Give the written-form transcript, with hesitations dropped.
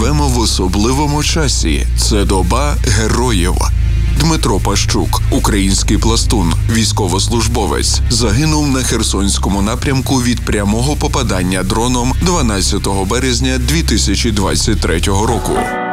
живемо в особливому часі. Це доба героїв. Дмитро Пащук, український пластун, військовослужбовець, загинув на Херсонському напрямку від прямого попадання дроном 12 березня 2023 року.